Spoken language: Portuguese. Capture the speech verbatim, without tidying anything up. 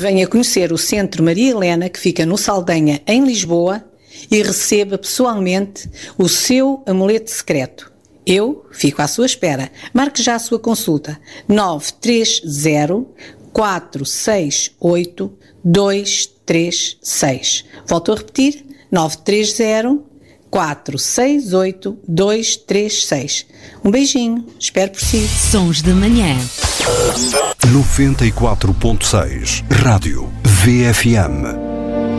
Venha conhecer o Centro Maria Helena, que fica no Saldanha, em Lisboa, e receba pessoalmente o seu amuleto secreto. Eu fico à sua espera. Marque já a sua consulta. nove três zero, quatro seis oito, dois três seis. Volto a repetir. nove três zero, quatro seis oito, dois três seis. Um beijinho. Espero por si. Sons da Manhã. noventa e quatro ponto seis Rádio V F M.